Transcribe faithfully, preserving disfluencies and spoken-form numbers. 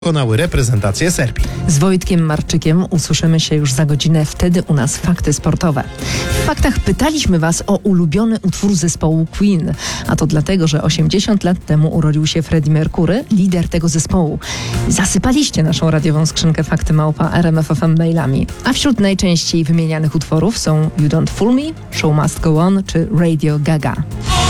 pokonały reprezentację Serbii. Z Wojtkiem Marczykiem usłyszymy się już za godzinę. Wtedy u nas fakty sportowe. W faktach pytaliśmy Was o ulubiony utwór zespołu Queen. A to dlatego, że osiemdziesiąt lat temu urodził się Freddie Mercury, lider tego zespołu. Zasypaliście naszą radiową skrzynkę fakty małpa R M F F M mailami. A wśród najczęściej wymienianych utworów są You Don't Fool Me, Show Must Go On czy Radio Gaga.